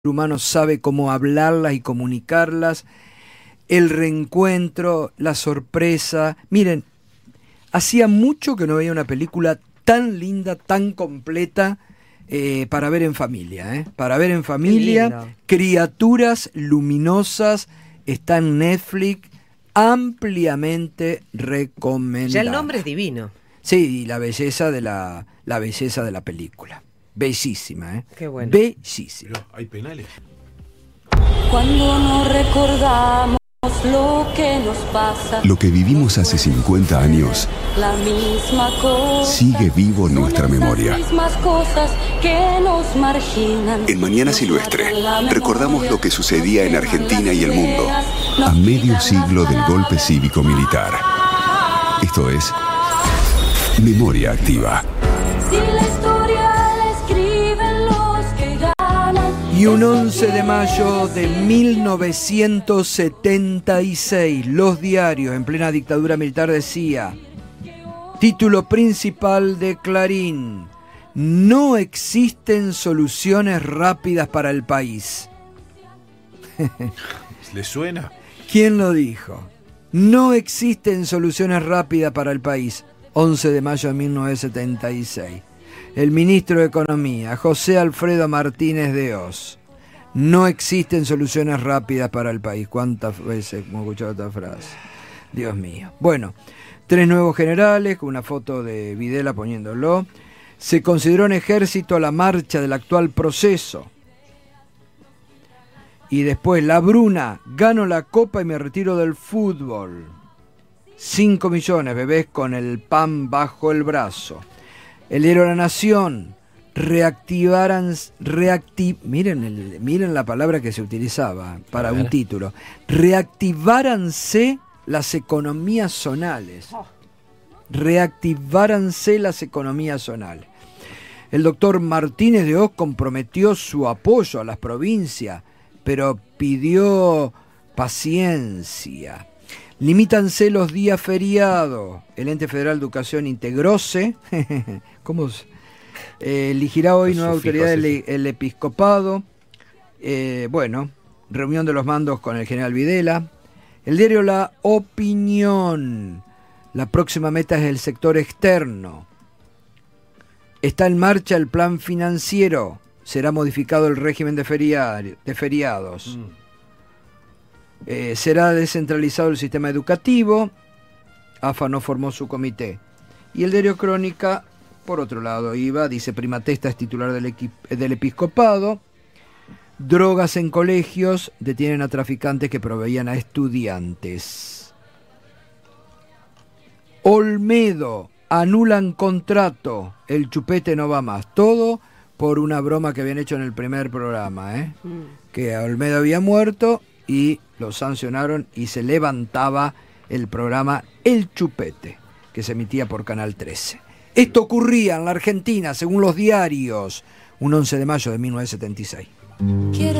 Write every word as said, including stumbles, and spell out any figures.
humano sabe cómo hablarlas y comunicarlas, el reencuentro, la sorpresa. Miren, hacía mucho que no veía una película tan linda, tan completa eh, para ver en familia, ¿eh? Para ver en familia, Criaturas Luminosas, está en Netflix, ampliamente recomendada. Ya el nombre es divino. Sí, y la belleza de la, la belleza de la película. Bellísima, ¿eh? Qué bueno. Bellísima. Pero hay penales. Cuando no recordamos lo que nos pasa, Lo que vivimos hace cincuenta años la misma cosa, sigue vivo en son nuestra esas memoria. mismas cosas que nos marginan. En Mañana Nos Silvestre matan la memoria, recordamos lo que sucedía en nos Argentina y el queman mundo las ideas, a nos medio quitan siglo las del golpe palabras. cívico-militar. Esto es Memoria Activa. Si la historia la escriben los que ganan. Y un once de mayo de mil novecientos setenta y seis, los diarios en plena dictadura militar decía, título principal de Clarín: no existen soluciones rápidas para el país. ¿Le suena? ¿Quién lo dijo? No existen soluciones rápidas para el país. once de mayo de mil novecientos setenta y seis. El ministro de Economía, José Alfredo Martínez de Oz. No existen soluciones rápidas para el país. ¿Cuántas veces hemos escuchado esta frase? Dios mío. Bueno, tres nuevos generales, con una foto de Videla poniéndolo. Se consideró en ejército la marcha del actual proceso. Y después, la Bruna, gano la copa y me retiro del fútbol. cinco millones, bebés con el pan bajo el brazo. El diario La Nación, reactivaran, reacti, miren, el, miren la palabra que se utilizaba para un título. Reactiváranse las economías zonales. Reactiváranse las economías zonales. El doctor Martínez de Oz comprometió su apoyo a las provincias, pero pidió paciencia. Limítanse los días feriados. El Ente Federal de Educación integróse. ¿Cómo se? Eh, elegirá hoy nueva autoridad del el episcopado. Eh, bueno, reunión de los mandos con el general Videla. El diario La Opinión. La próxima meta es el sector externo. Está en marcha el plan financiero. Será modificado el régimen de, feriar, de feriados. Mm. Eh, será descentralizado el sistema educativo. A F A no formó su comité. Y el diario Crónica, por otro lado, iba, dice: Primatesta es titular del, del episcopado. Drogas en colegios, detienen a traficantes que proveían a estudiantes. Olmedo, anulan contrato, el chupete no va más. Todo por una broma que habían hecho en el primer programa, ¿eh? Mm. Que Olmedo había muerto y lo sancionaron y se levantaba el programa El Chupete, que se emitía por Canal trece. Esto ocurría en la Argentina, según los diarios, un once de mayo de mil novecientos setenta y seis. Quiero